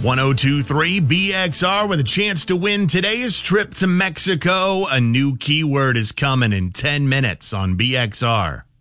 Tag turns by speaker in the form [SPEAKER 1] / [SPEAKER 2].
[SPEAKER 1] 1023 BXR with a chance to win today's trip to Mexico. A new keyword is coming in 10 minutes on BXR.